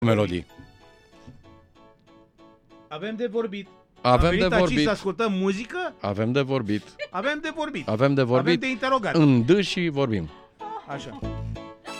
melodii. Avem de vorbit. Avem de vorbit. Aici să ascultăm muzică? Avem de vorbit. Avem de vorbit. Avem de vorbit. Avem de interogat. În D și vorbim. Așa.